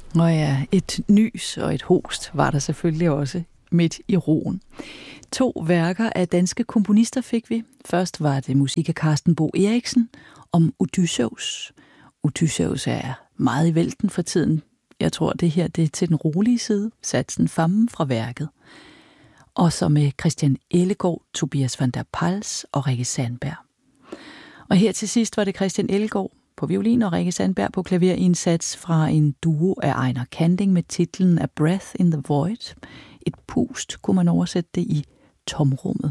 Og ja, et nys og et host var der selvfølgelig også midt i roen. 2 værker af danske komponister fik vi. Først var det musik af Carsten Bo Eriksen om Odysseus. Odysseus er meget i vælten for tiden. Jeg tror, det her det er til den rolige side. Satsen fammen fra værket. Og så med Christian Ellegaard, Tobias van der Pals og Rikke Sandberg. Og her til sidst var det Christian Ellegaard på violin og Rikke Sandberg på klaver i en sats fra en duo af Ejner Kanding med titlen A Breath in the Void. Et pust, kunne man oversætte det, i tomrummet.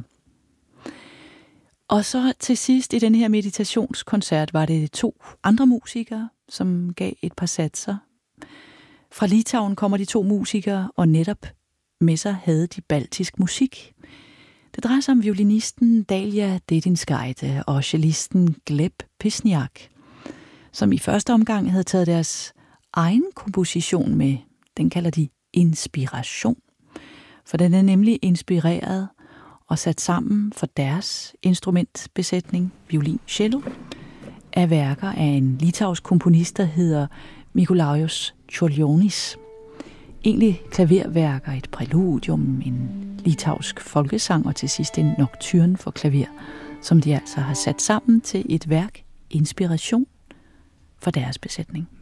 Og så til sidst i den her meditationskoncert var det 2 andre musikere, som gav et par satser. Fra Litauen kommer de 2 musikere, og netop med sig havde de baltisk musik. Det drejer sig om violinisten Dalia Dedinskaite og cellisten Gleb Pisniak, som i første omgang havde taget deres egen komposition med. Den kalder de Inspiration, for den er nemlig inspireret og sat sammen for deres instrumentbesætning, violin, cello, af værker af en litauisk komponist, der hedder Mikolajus Čiurlionis. Egentlig klaverværker, et præludium, en litauisk folkesang og til sidst en nocturne for klaver, som de altså har sat sammen til et værk, Inspiration, for deres besætning.